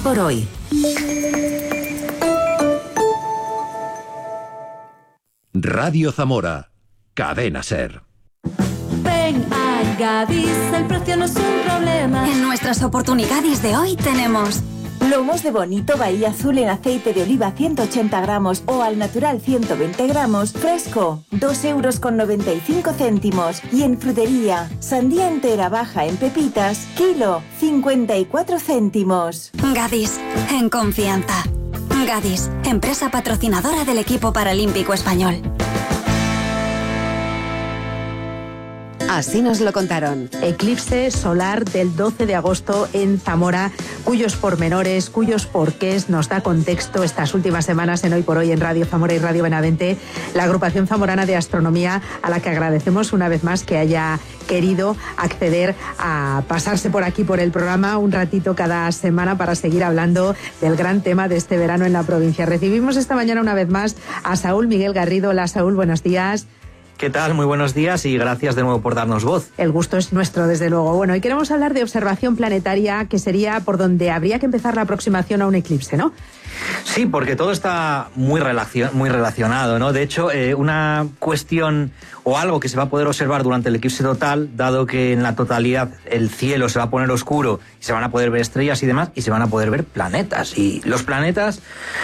por hoy. Radio Zamora, Cadena SER. Ven a Gadis, el precio no es un problema. En nuestras oportunidades de hoy tenemos lomos de bonito Bahía Azul en aceite de oliva 180 gramos o al natural 120 gramos, fresco, 2,95 €. Y en frutería, sandía entera baja en pepitas, kilo, 54 céntimos. Gadis, en confianza. Gadis, empresa patrocinadora del equipo paralímpico español. Así nos lo contaron. Eclipse solar del 12 de agosto en Zamora, cuyos pormenores, cuyos porqués nos da contexto estas últimas semanas en Hoy por Hoy en Radio Zamora y Radio Benavente, la agrupación zamorana de astronomía, a la que agradecemos una vez más que haya querido acceder a pasarse por aquí por el programa un ratito cada semana para seguir hablando del gran tema de este verano en la provincia. Recibimos esta mañana una vez más a Saúl Miguel Garrido. Hola Saúl, buenos días. ¿Qué tal? Muy buenos días y gracias de nuevo por darnos voz. El gusto es nuestro, desde luego. Bueno, y queremos hablar de observación planetaria, que sería por donde habría que empezar la aproximación a un eclipse, ¿no? Sí, porque todo está muy relacionado, ¿no? De hecho, una cuestión o algo que se va a poder observar durante el eclipse total, dado que en la totalidad el cielo se va a poner oscuro y se van a poder ver estrellas y demás, y se van a poder ver planetas. Y los planetas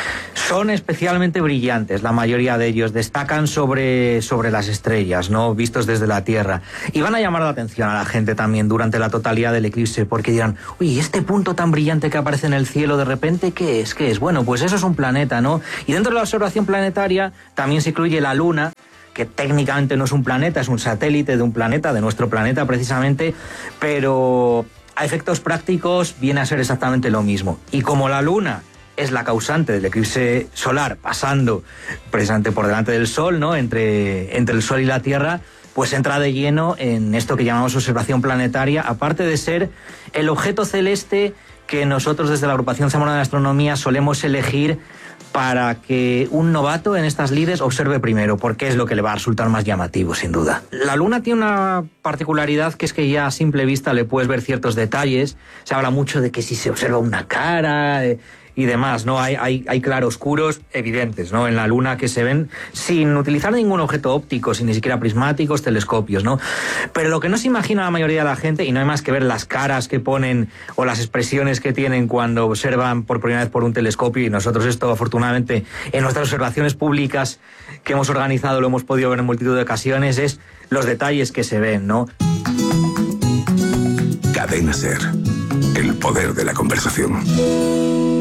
son especialmente brillantes, la mayoría de ellos destacan sobre las estrellas, ¿no? Vistos desde la Tierra. Y van a llamar la atención a la gente también durante la totalidad del eclipse, porque dirán, uy, este punto tan brillante que aparece en el cielo de repente, ¿qué es? ¿Qué es? Bueno, pues eso es un planeta, ¿no? Y dentro de la observación planetaria también se incluye la Luna, que técnicamente no es un planeta, es un satélite de un planeta, de nuestro planeta precisamente, pero a efectos prácticos viene a ser exactamente lo mismo. Y como la Luna es la causante del eclipse solar, pasando precisamente por delante del Sol, ¿no? Entre el Sol y la Tierra, pues entra de lleno en esto que llamamos observación planetaria, aparte de ser el objeto celeste que nosotros desde la agrupación zamorana de astronomía solemos elegir para que un novato en estas lides observe primero, porque es lo que le va a resultar más llamativo, sin duda. La Luna tiene una particularidad que es que ya a simple vista le puedes ver ciertos detalles. Se habla mucho de que si se observa una cara y demás, ¿no? Hay claroscuros evidentes, ¿no? En la Luna que se ven sin utilizar ningún objeto óptico, sin ni siquiera prismáticos, telescopios, ¿no? Pero lo que no se imagina la mayoría de la gente, y no hay más que ver las caras que ponen o las expresiones que tienen cuando observan por primera vez por un telescopio, y nosotros esto afortunadamente en nuestras observaciones públicas que hemos organizado lo hemos podido ver en multitud de ocasiones, es los detalles que se ven, ¿no? Cadena SER, el poder de la conversación.